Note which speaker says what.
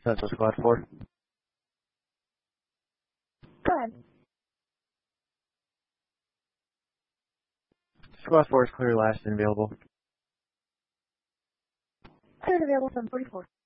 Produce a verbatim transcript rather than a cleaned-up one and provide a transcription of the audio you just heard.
Speaker 1: That's a squad four.
Speaker 2: Go ahead.
Speaker 1: Squad four is clear last and available.
Speaker 2: Cleared available seven forty-four.